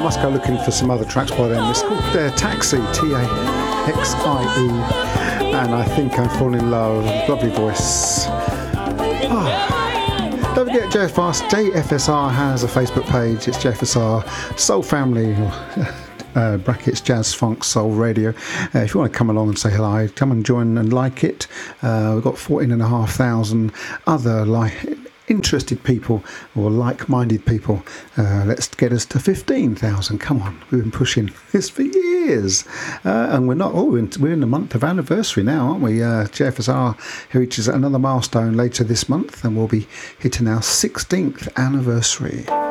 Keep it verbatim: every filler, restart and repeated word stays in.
must go looking for some other tracks by them. It's called uh, Taxi, T A X I E, and I think I'm falling in love. Lovely voice. Oh. Don't forget J F R, J F S R has a Facebook page. It's J F S R Soul Family. Uh, brackets Jazz Funk Soul Radio. Uh, if you want to come along and say hello, come and join and like it. Uh, we've got fourteen and a half thousand other like interested people or like-minded people. Uh, let's get us to fifteen thousand. Come on, we've been pushing this for years, uh, and we're not. Oh, we're in, we're in the month of anniversary now, aren't we? Uh, J F S R reaches another milestone later this month, and we'll be hitting our sixteenth anniversary.